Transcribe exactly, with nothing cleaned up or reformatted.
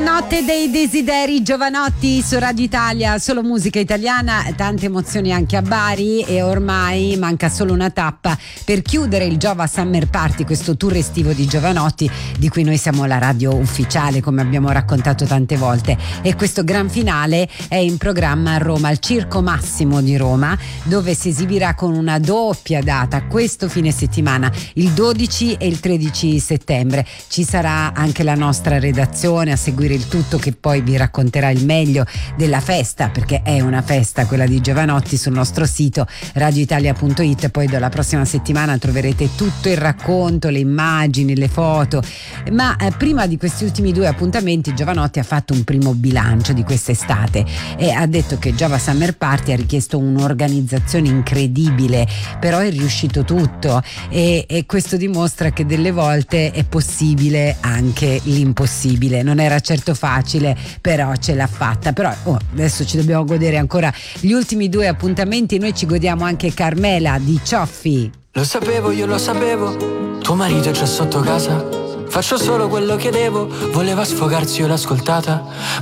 Notte dei desideri, Jovanotti su Radio Italia, solo musica italiana, tante emozioni anche a Bari e ormai manca solo una tappa per chiudere il Giova Summer Party, questo tour estivo di Jovanotti di cui noi siamo la radio ufficiale, come abbiamo raccontato tante volte, e questo gran finale è in programma a Roma, al Circo Massimo di Roma, dove si esibirà con una doppia data questo fine settimana, il dodici e il tredici settembre. Ci sarà anche la nostra redazione a seguire il tutto, che poi vi racconterà il meglio della festa, perché è una festa quella di Jovanotti, sul nostro sito radioitalia punto it. Poi dalla prossima settimana troverete tutto il racconto, le immagini, le foto. Ma eh, prima di questi ultimi due appuntamenti Jovanotti ha fatto un primo bilancio di quest'estate e ha detto che Giova Summer Party ha richiesto un'organizzazione incredibile, però è riuscito tutto, e, e questo dimostra che delle volte è possibile anche l'impossibile. Non era certo facile, però ce l'ha fatta. Però oh, adesso ci dobbiamo godere ancora gli ultimi due appuntamenti. Noi ci godiamo anche Carmela di Cioffi. Lo sapevo, io lo sapevo, tuo marito è già sotto casa, faccio solo quello che devo, voleva sfogarsi, io l'ho ascoltata.